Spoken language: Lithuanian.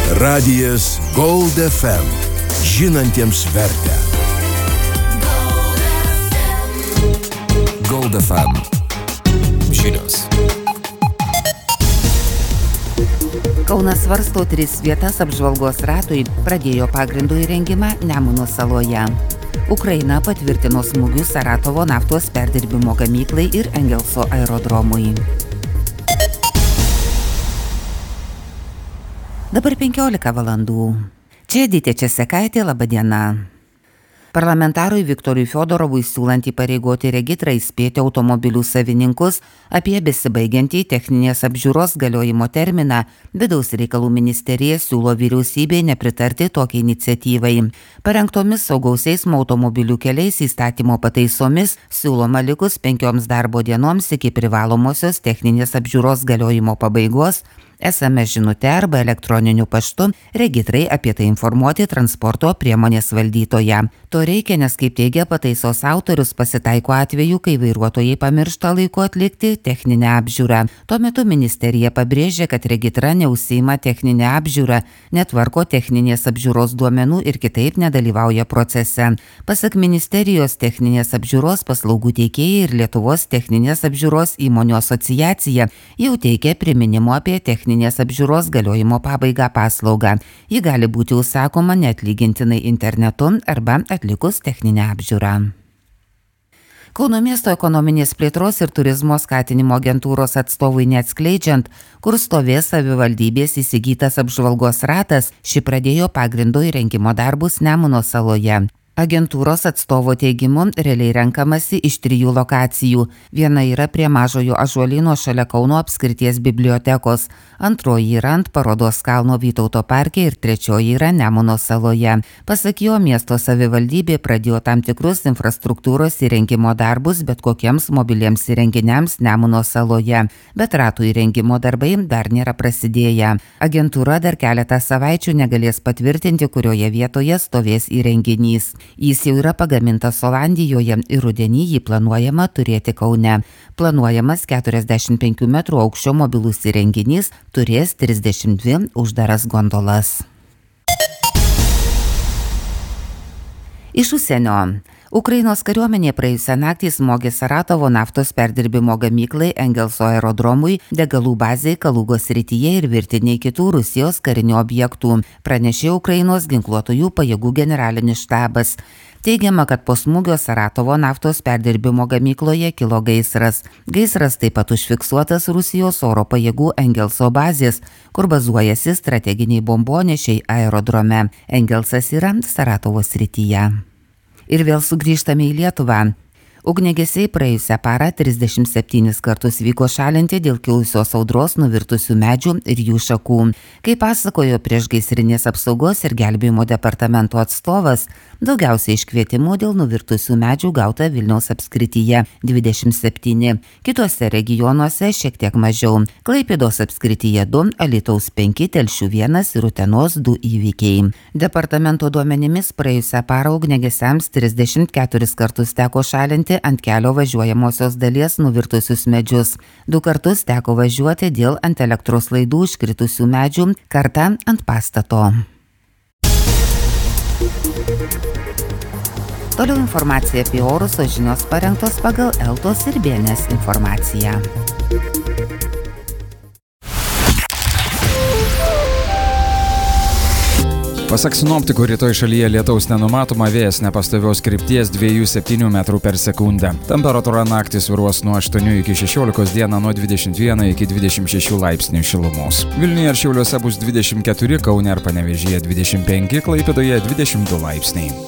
Radijas Gold FM. Žinantiems vertę. Gold FM. Žinios. Kaunas svarsto 3 vietas apžvalgos ratui, pradėjo pagrindų įrengimą Nemuno saloje. Ukraina patvirtino smūgius Saratovo naftos perdirbimo gamyklai ir Engelso aerodromui. Dabar 15 valandų. Čia Edita Česekaitė, laba diena. Parlamentarui Viktorui Fiodorovui siūlant įpareigoti Regitrą įspėti automobilių savininkus apie besibaigiantį techninės apžiūros galiojimo terminą, Vidaus reikalų ministerija siūlo vyriausybei nepritarti tokiai iniciatyvai. Parengtomis saugaus eismo automobilių keliais įstatymo pataisomis siūloma likus 5 darbo dienoms iki privalomosios techninės apžiūros galiojimo pabaigos SMS žinute arba elektroniniu paštu Regitrai apie tai informuoti transporto priemonės valdytoją. To reikia, nes kaip teigia pataisos autorius, pasitaiko atvejų, kai vairuotojai pamiršta laiku atlikti techninę apžiūrą. Tuo metu ministerija pabrėžia, kad Regitra neužsiima techninę apžiūrą, netvarko techninės apžiūros duomenų ir kitaip nedalyvauja procese. Pasak ministerijos, techninės apžiūros paslaugų teikėjai ir Lietuvos techninės apžiūros įmonių asociacija jau teikia priminimo apie techninės apžiūros galiojimo pabaigą paslaugą. Ji gali būti užsakoma neatlygintinai internetu arba atlikus techninę apžiūrą. Kauno miesto ekonominės plėtros ir turizmo skatinimo agentūros atstovui neatskleidžiant, kur stovės savivaldybės įsigytas apžvalgos ratas, ši pradėjo pagrindo įrengimo darbus Nemuno saloje. Agentūros atstovo teigimu realiai renkamasi iš 3 lokacijų. Viena yra prie Mažojo Ąžuolyno šalia Kauno apskrities bibliotekos, antroji yra ant Parodos kalno Vytauto parke ir trečioji yra Nemuno saloje. Pasak jo, miesto savivaldybė pradėjo tam tikrus infrastruktūros įrengimo darbus bet kokiems mobiliems įrenginiams Nemuno saloje, bet ratų įrengimo darbai dar nėra prasidėję. Agentūra dar keletą savaičių negalės patvirtinti, kurioje vietoje stovės įrenginys. Jis jau yra pagamintas Olandijoje ir rudenį jį planuojama turėti Kaune. Planuojamas 45 metrų aukščio mobilus įrenginys turės 32 uždaras gondolas. Iš užsienio. Ukrainos kariuomenė praėjusią naktį smogė Saratovo naftos perdirbimo gamyklai, Engelso aerodromui, degalų bazei Kalugos srityje ir virtiniai kitų Rusijos karinių objektų, pranešė Ukrainos ginkluotojų pajėgų generalinis štabas. Teigiama, kad po smūgio Saratovo naftos perdirbimo gamykloje kilo gaisras. Gaisras taip pat užfiksuotas Rusijos oro pajėgų Engelso bazės, kur bazuojasi strateginiai bombonešiai aerodrome. Engelsas yra Saratovo srityje. Ir vėl sugrįžtame į Lietuvą. Ugniagesiai praėjusią parą 37 kartus vyko šalinti dėl kilusios audros nuvirtusių medžių ir jų šakų. Kaip pasakojo priešgaisrinės apsaugos ir gelbėjimo departamento atstovas, daugiausiai iškvietimų dėl nuvirtusių medžių gauta Vilniaus apskrityje 27, kitose regionuose šiek tiek mažiau. Klaipėdos apskrityje 2, Alytaus 5, Telšių 1 ir Utenos 2 įvykiai. Departamento duomenimis praėjusią parą ugniagesiams 34 kartus teko šalinti ant kelio važiuojamosios dalies nuvirtusius medžius. 2 kartus teko važiuoti dėl ant elektros laidų iškritusių medžių, kartą ant pastato. Toliau informacija apie orus, o žinios parengtos pagal Eltos ir BNS informaciją. Pasak sinoptikų, rytoj šalyje lietaus nenumatoma, vėjas nepastovios krypties 2–7 metrų per sekundę. Temperatūra naktį svyruos nuo 8 iki 16, dieną nuo 21 iki 26 laipsnių šilumos. Vilniuje ir Šiauliuose bus 24, Kaune ir Panevėžyje 25, Klaipėdoje 22 laipsniai.